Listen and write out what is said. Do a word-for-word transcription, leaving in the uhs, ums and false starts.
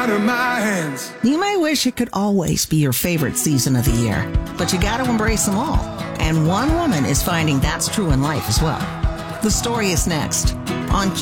out of my hands. You may wish it could always be your favorite season of the year, but you got to embrace them all. And one woman is finding that's true in life as well. The story is next on